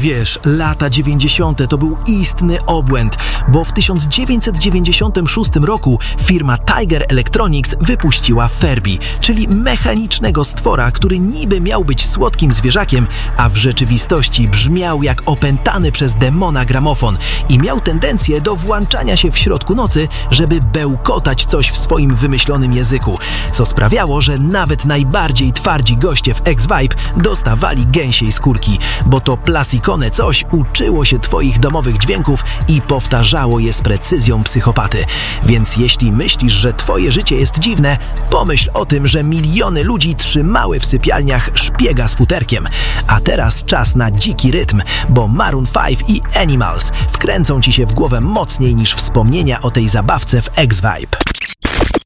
Wiesz, lata 90. to był istny obłęd, bo w 1996 roku firma Tiger Electronics wypuściła Furby, czyli mechanicznego stwora, który niby miał być słodkim zwierzakiem, a w rzeczywistości brzmiał jak opętany przez demona gramofon i miał tendencję do włączania się w środku nocy, żeby bełkotać coś w swoim wymyślonym języku, co sprawiało, że nawet najbardziej twardzi goście w X-Vibe dostawali gęsiej skórki, bo to plasikone coś uczyło się twoich domowych dźwięków i powtarzało je z precyzją psychopaty. Więc jeśli myślisz, że twoje życie jest dziwne, pomyśl o tym, że miliony ludzi trzymały w sypialniach szpiega z futerkiem. A teraz czas na dziki rytm, bo Maroon 5 i Animals wkręcą ci się w głowę mocniej niż wspomnienia o tej zabawce w X-Vibe.